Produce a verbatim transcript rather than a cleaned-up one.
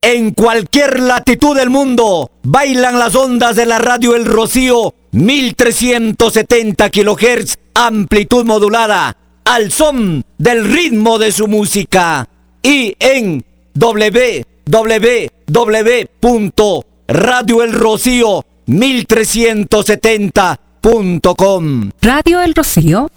En cualquier latitud del mundo, bailan las ondas de la radio El Rocío, mil trescientos setenta kilohertz, amplitud modulada, al son del ritmo de su música. Y en doble u doble u doble u punto radio el rocío mil trescientos setenta punto com. Radio El Rocío